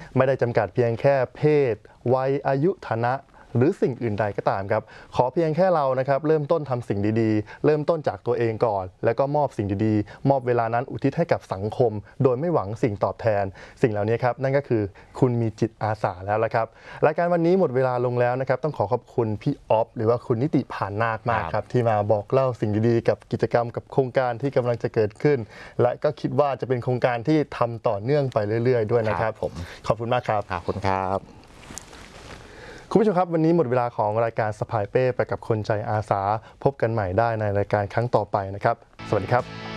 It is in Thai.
ไม่ได้จำกัดเพียงแค่เพศวัยอายุฐานะหรือสิ่งอื่นใดก็ตามครับขอเพียงแค่เรานะครับเริ่มต้นทำสิ่งดีๆเริ่มต้นจากตัวเองก่อนแล้วก็มอบสิ่งดีๆมอบเวลานั้นอุทิศให้กับสังคมโดยไม่หวังสิ่งตอบแทนสิ่งเหล่านี้ครับนั่นก็คือคุณมีจิตอาสาแล้วละครับรายการวันนี้หมดเวลาลงแล้วนะครับต้องขอขอบคุณพี่ออฟหรือว่าคุณนิติผ่านนาคมากครับที่มาบอกเล่าสิ่งดีๆกับกิจกรรมกับโครงการที่กำลังจะเกิดขึ้นและก็คิดว่าจะเป็นโครงการที่ทำต่อเนื่องไปเรื่อยๆด้วยนะครับผมขอบคุณมากครับขอบคุณครับคุณผู้ชมครับวันนี้หมดเวลาของรายการสะพายเป้ไปกับคนใจอาสาพบกันใหม่ได้ในรายการครั้งต่อไปนะครับสวัสดีครับ